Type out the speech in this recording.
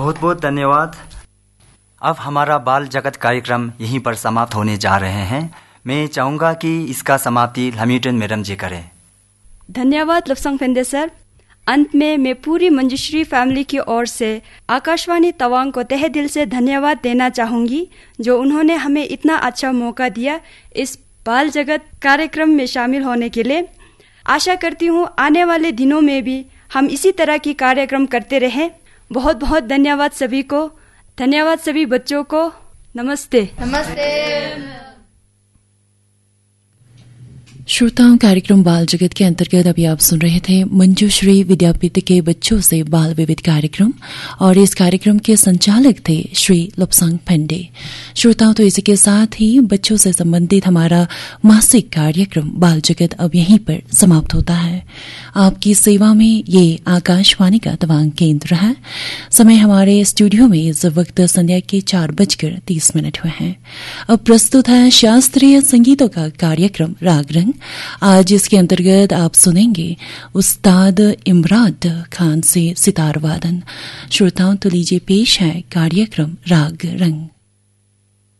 बहुत बहुत धन्यवाद। अब हमारा बाल जगत कार्यक्रम यहीं पर समाप्त होने जा रहे हैं। मैं चाहूँगा कि इसका समाप्ति हैमिल्टन मैडम जी करें। धन्यवाद लोप्सांग फेंडे सर। अंत में मैं पूरी मंजूश्री फैमिली की ओर से आकाशवाणी तवांग को तहे दिल से धन्यवाद देना चाहूंगी, जो उन्होंने हमें इतना अच्छा मौका दिया इस बाल जगत कार्यक्रम में शामिल होने के लिए। आशा करती हूँ आने वाले दिनों में भी हम इसी तरह की कार्यक्रम करते रहें। बहुत बहुत धन्यवाद सभी को। धन्यवाद सभी बच्चों को। नमस्ते। नमस्ते। श्रोताओं, कार्यक्रम बाल जगत के अंतर्गत अभी आप सुन रहे थे मंजूश्री विद्यापीठ के बच्चों से बाल विविध कार्यक्रम, और इस कार्यक्रम के संचालक थे श्री लोप्सांग फेंडे। श्रोताओं, तो इसी के साथ ही बच्चों से संबंधित हमारा मासिक कार्यक्रम बाल जगत अब यहीं पर समाप्त होता है। आपकी सेवा में ये आकाशवाणी का तवांग केंद्र है। समय हमारे स्टूडियो में इस वक्त संध्या के 4:30 हुए हैं। अब प्रस्तुत है शास्त्रीय संगीतों का कार्यक्रम राग रंग। आज इसके अंतर्गत आप सुनेंगे उस्ताद इमराद खान से सितार वादन। श्रोताओं, तो लीजिए पेश है कार्यक्रम राग रंग।